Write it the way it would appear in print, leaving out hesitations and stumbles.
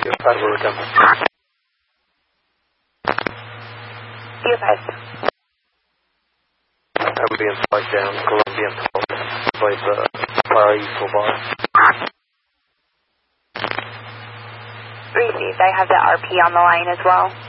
I'm being flagged down, Colombian by the Far East bar. Received. I have the RP on the line as well.